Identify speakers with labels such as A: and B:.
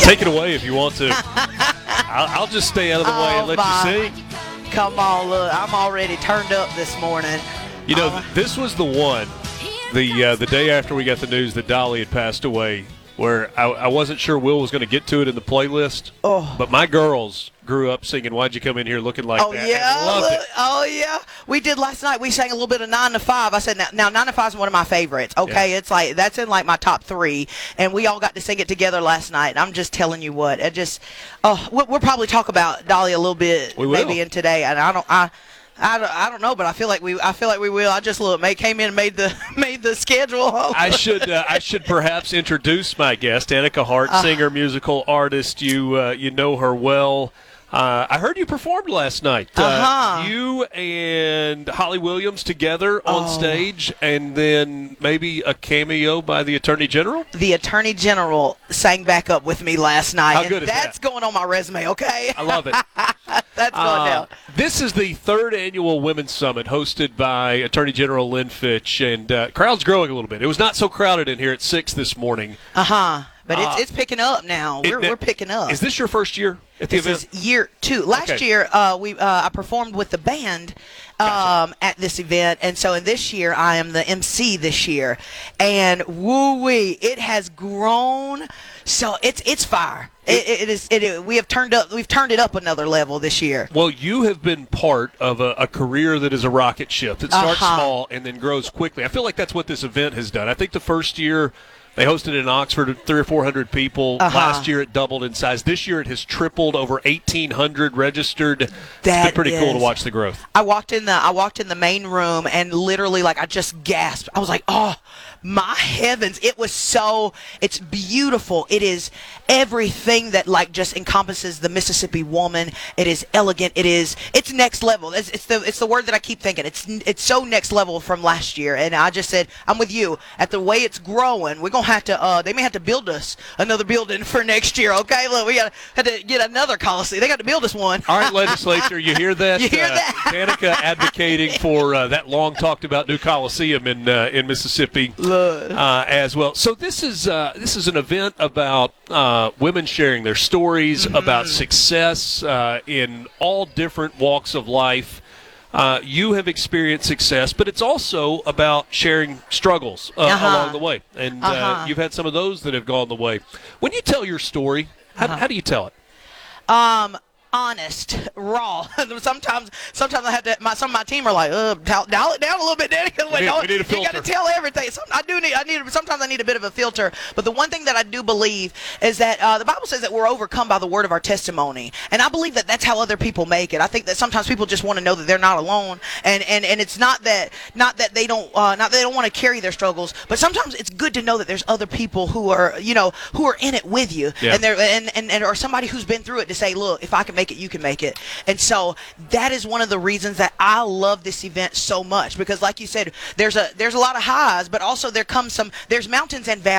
A: Take it away if you want to. I'll just stay out of the way and let you sing.
B: Come on, look. I'm already turned up this morning.
A: You know, this was the one, the day after we got the news that Dolly had passed away, where I wasn't sure Will was going to get to it in the playlist. Oh. But my girls grew up singing "Why'd You Come In Here Looking Like That?"
B: Yeah.
A: And loved it.
B: Oh, yeah. We did last night. We sang a little bit of 9 to 5. I said, now 9 to 5 is one of my favorites. Okay, yeah. It's like that's in like my top 3, and we all got to sing it together last night. And I'm just telling you what, we'll probably talk about Dolly a little bit maybe in today, and I don't know, but I feel like we will. I just came in and made the schedule.
A: I should perhaps introduce my guest, Annika Hart, singer, musical artist. You know her well. I heard you performed last night. You and Holly Williams together on stage, and then maybe a cameo by the Attorney General?
B: The Attorney General sang back up with me last night.
A: How good is
B: that's
A: that?
B: Going on my resume, okay?
A: I love it.
B: That's going down.
A: This is the 3rd annual Women's Summit hosted by Attorney General Lynn Fitch, and crowd's growing a little bit. It was not so crowded in here at 6 this morning.
B: But it's picking up now. We're picking up.
A: Is this your first year at the event?
B: This is year 2. Last year, I performed with the band at this event, and so in this year, I am the MC this year. And woo-wee, it has grown. So it's fire. We've turned it up another level this year.
A: Well, you have been part of a career that is a rocket ship that starts small and then grows quickly. I feel like that's what this event has done. I think the first year they hosted it in Oxford, 300 or 400 people. Last year it doubled in size. This year it has tripled, over 1,800 registered. It's been pretty cool to watch the growth.
B: I walked in the main room and literally I just gasped. I was like, oh my heavens! It's beautiful. It is everything that just encompasses the Mississippi woman. It is elegant. It's next level. It's the word that I keep thinking. It's so next level from last year. And I just said, I'm with you. At the way it's growing, we're gonna have to. They may have to build us another building for next year. Okay, look, we have to get another Coliseum. They got to build us one.
A: All right, legislature, you hear that?
B: You hear that?
A: Danica advocating for that long talked about new Coliseum in Mississippi. As well. So this is an event about women sharing their stories about success in all different walks of life. You have experienced success, but it's also about sharing struggles along the way. And you've had some of those that have gone the way. When you tell your story, how do you tell it?
B: Honest, raw. Sometimes I have to. Some of my team are like, dial it down a little bit, Danny.
A: We need a filter.
B: You got to tell everything. Sometimes I need a bit of a filter. But the one thing that I do believe is that the Bible says that we're overcome by the word of our testimony, and I believe that that's how other people make it. I think that sometimes people just want to know that they're not alone, and it's not that they don't want to carry their struggles, but sometimes it's good to know that there's other people who are in it with you, and or somebody who's been through it to say, look, if I can make it, you can make it. And so that is one of the reasons that I love this event so much, because like you said, there's a lot of highs, but also there's mountains and valleys.